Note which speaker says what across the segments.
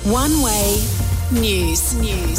Speaker 1: One Way News.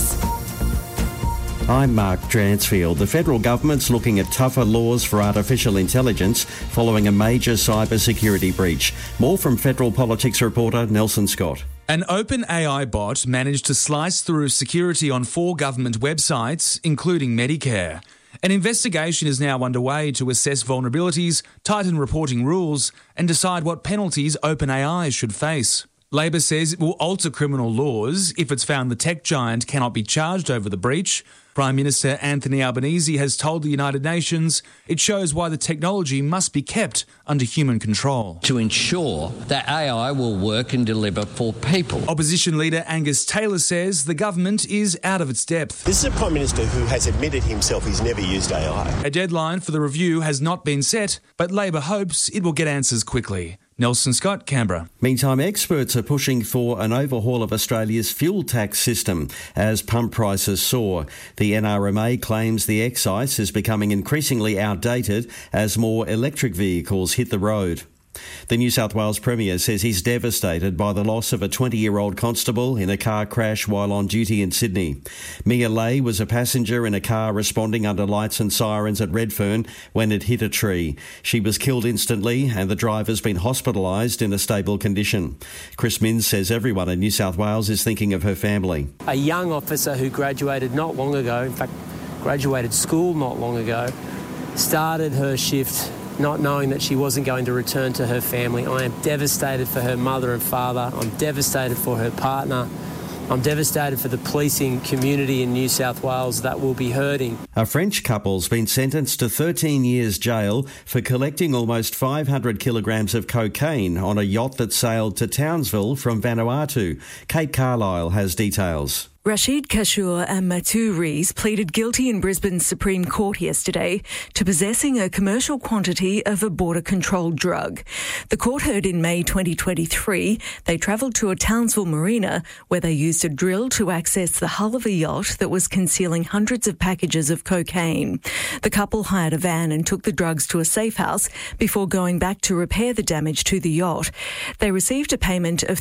Speaker 2: I'm Mark Dransfield. The federal government's looking at tougher laws for artificial intelligence following a major cybersecurity breach. More from Federal Politics reporter Nelson Scott.
Speaker 3: An OpenAI bot managed to slice through security on 4 government websites, including Medicare. An investigation is now underway to assess vulnerabilities, tighten reporting rules, and decide what penalties OpenAI should face. Labor says it will alter criminal laws if it's found the tech giant cannot be charged over the breach. Prime Minister Anthony Albanese has told the United Nations it shows why the technology must be kept under human control.
Speaker 4: To ensure that AI will work and deliver for people.
Speaker 3: Opposition leader Angus Taylor says the government is out of its depth.
Speaker 5: This is a Prime Minister who has admitted himself he's never used AI.
Speaker 3: A deadline for the review has not been set, but Labor hopes it will get answers quickly. Nelson Scott, Canberra.
Speaker 2: Meantime, experts are pushing for an overhaul of Australia's fuel tax system as pump prices soar. The NRMA claims the excise is becoming increasingly outdated as more electric vehicles hit the road. The New South Wales Premier says he's devastated by the loss of a 20-year-old constable in a car crash while on duty in Sydney. Mia Lay was a passenger in a car responding under lights and sirens at Redfern when it hit a tree. She was killed instantly and the driver's been hospitalised in a stable condition. Chris Minns says everyone in New South Wales is thinking of her family.
Speaker 6: A young officer who graduated not long ago, in fact, graduated school not long ago, started her shift not knowing that she wasn't going to return to her family. I am devastated for her mother and father. I'm devastated for her partner. I'm devastated for the policing community in New South Wales that will be hurting.
Speaker 2: A French couple's been sentenced to 13 years jail for collecting almost 500 kilograms of cocaine on a yacht that sailed to Townsville from Vanuatu. Kate Carlisle has details.
Speaker 7: Rashid Kashour and Matu Rees pleaded guilty in Brisbane's Supreme Court yesterday to possessing a commercial quantity of a border-controlled drug. The court heard in May 2023 they travelled to a Townsville marina where they used a drill to access the hull of a yacht that was concealing hundreds of packages of cocaine. The couple hired a van and took the drugs to a safe house before going back to repair the damage to the yacht. They received a payment of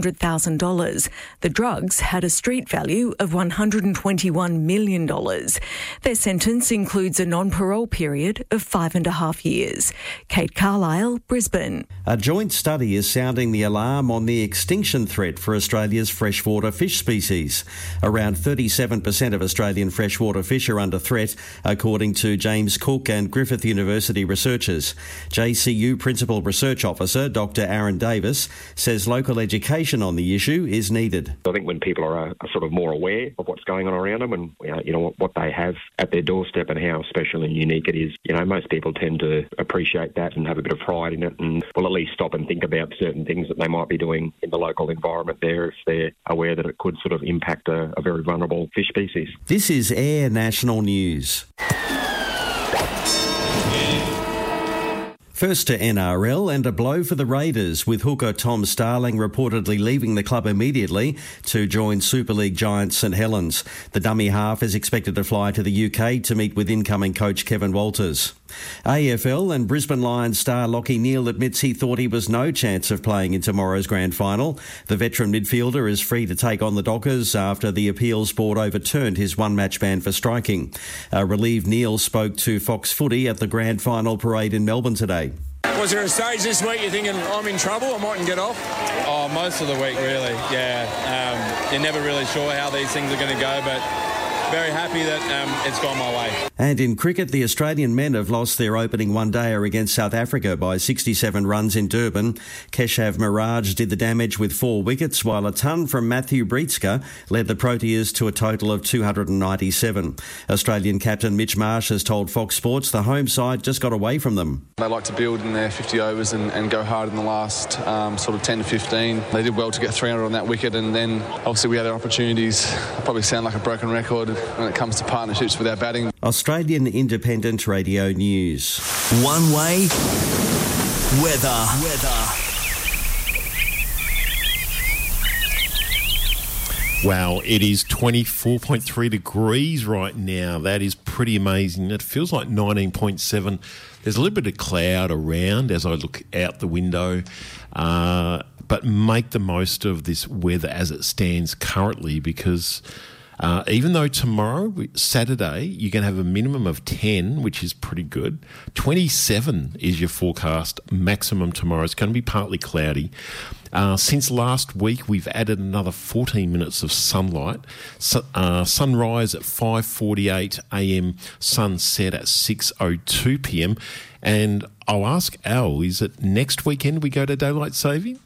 Speaker 7: $300,000. The drugs had a street value of $121 million. Their sentence includes a non-parole period of 5.5 years. Kate Carlisle, Brisbane.
Speaker 2: A joint study is sounding the alarm on the extinction threat for Australia's freshwater fish species. Around 37% of Australian freshwater fish are under threat, according to James Cook and Griffith University researchers. JCU Principal Research Officer Dr Aaron Davis says local education on the issue is needed.
Speaker 8: I think when people are sort of more aware of what's going on around them and what they have at their doorstep and how special and unique it is, most people tend to appreciate that and have a bit of pride in it and will at least stop and think about certain things that they might be doing in the local environment there if they're aware that it could sort of impact a very vulnerable fish species.
Speaker 2: This is Air National News. First to NRL and a blow for the Raiders, with hooker Tom Starling reportedly leaving the club immediately to join Super League giant St Helens. The dummy half is expected to fly to the UK to meet with incoming coach Kevin Walters. AFL and Brisbane Lions star Lachie Neale admits he thought he was no chance of playing in tomorrow's grand final. The veteran midfielder is free to take on the Dockers after the appeals board overturned his one-match ban for striking. Relieved Neale spoke to Fox Footy at the grand final parade in Melbourne today.
Speaker 9: Was there a stage this week you're thinking, I'm in trouble, I mightn't get off?
Speaker 10: Oh, most of the week, really, yeah. You're never really sure how these things are going to go, but very happy that it's gone my way.
Speaker 2: And in cricket, the Australian men have lost their opening one-dayer against South Africa by 67 runs in Durban. Keshav Miraj did the damage with 4 wickets, while a ton from Matthew Breitska led the Proteas to a total of 297. Australian captain Mitch Marsh has told Fox Sports the home side just got away from them.
Speaker 11: They like to build in their 50 overs and go hard in the last sort of 10 to 15. They did well to get 300 on that wicket, and then obviously we had our opportunities. I probably sound like a broken record when it comes to partnerships with our batting.
Speaker 2: Australian Independent Radio News.
Speaker 1: One Way Weather.
Speaker 12: Wow, it is 24.3 degrees right now. That is pretty amazing. It feels like 19.7. There's a little bit of cloud around as I look out the window. but make the most of this weather as it stands currently, because even though tomorrow, Saturday, you're going to have a minimum of 10, which is pretty good. 27 is your forecast maximum tomorrow. It's going to be partly cloudy. Since last week, we've added another 14 minutes of sunlight. Sunrise at 5:48 a.m, sunset at 6:02 p.m. And I'll ask Al, is it next weekend we go to daylight saving?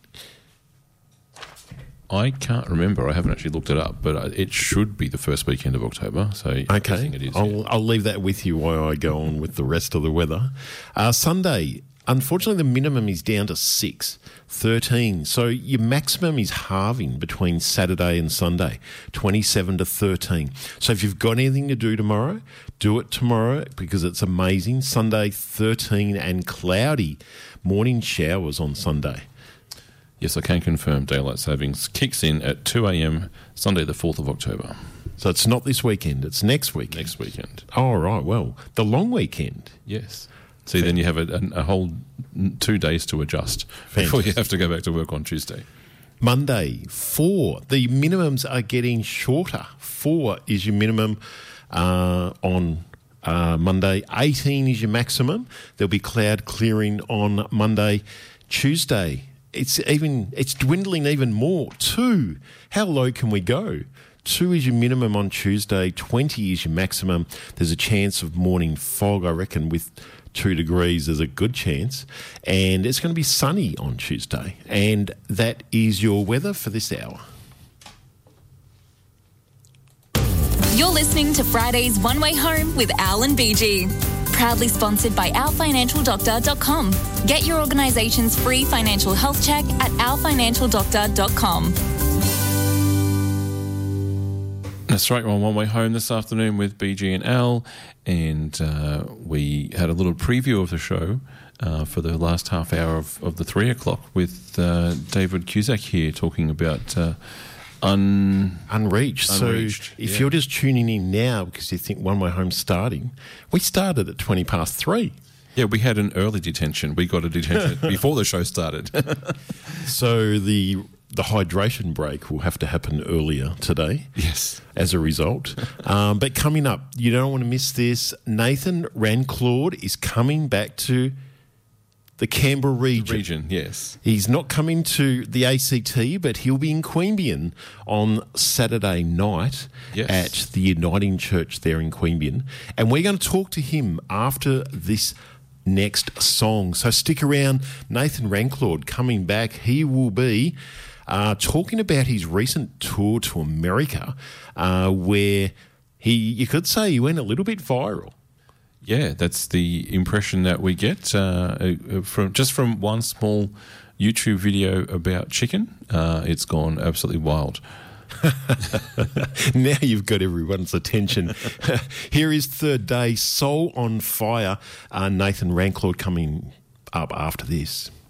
Speaker 13: I can't remember. I haven't actually looked it up, but it should be the first weekend of October. So
Speaker 12: okay,
Speaker 13: it is,
Speaker 12: I'll leave that with you while I go on with the rest of the weather. Sunday, unfortunately, the minimum is down to 13. So your maximum is halving between Saturday and Sunday, 27 to 13. So if you've got anything to do tomorrow, do it tomorrow because it's amazing. Sunday, 13 and cloudy. Morning showers on Sunday.
Speaker 13: Yes, I can confirm daylight savings kicks in at 2 a.m, Sunday the 4th of October.
Speaker 12: So it's not this weekend, it's next weekend.
Speaker 13: Next weekend.
Speaker 12: Oh, right, well, the long weekend.
Speaker 13: Yes. See, then you have a whole 2 days to adjust before you have to go back to work on Tuesday.
Speaker 12: Monday, 4. The minimums are getting shorter. 4 is your minimum on Monday. 18 is your maximum. There'll be cloud clearing on Monday. Tuesday, it's dwindling even more. 2. How low can we go? 2 is your minimum on Tuesday. 20 is your maximum. There's a chance of morning fog, I reckon, with 2 degrees. There's a good chance. And it's going to be sunny on Tuesday. And that is your weather for this hour.
Speaker 14: You're listening to Friday's One Way Home with Al and BG. Proudly sponsored by ourfinancialdoctor.com. Get your organisation's free financial health check at ourfinancialdoctor.com.
Speaker 13: That's right, we're on One Way Home this afternoon with BG and Al, and we had a little preview of the show for the last half hour of the 3 o'clock with David Cusack here talking about
Speaker 12: Unreached. So if you're just tuning in now because you think One Way Home's starting, we started at 3:20.
Speaker 13: Yeah, we had an early detention. We got a detention before the show started.
Speaker 12: So the hydration break will have to happen earlier today.
Speaker 13: Yes.
Speaker 12: As a result. But coming up, you don't want to miss this. Nathan Ranclaude is coming back to the Canberra region.
Speaker 13: Yes.
Speaker 12: He's not coming to the ACT, but he'll be in Queanbeyan on Saturday night at the Uniting Church there in Queanbeyan. And we're going to talk to him after this next song. So stick around. Nathan Ranclaude coming back. He will be talking about his recent tour to America where you could say he went a little bit viral.
Speaker 13: Yeah, that's the impression that we get from one small YouTube video about chicken. It's gone absolutely wild.
Speaker 12: Now you've got everyone's attention. Here is Third Day, Soul on Fire. Nathan Ranclaude coming up after this.